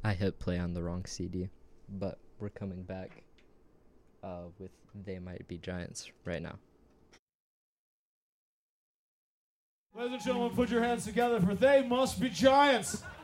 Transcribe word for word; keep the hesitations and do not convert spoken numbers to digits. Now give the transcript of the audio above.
I hit play on the wrong C D, but we're coming back uh, with They Might Be Giants right now. Ladies and gentlemen, put your hands together for They Must Be Giants.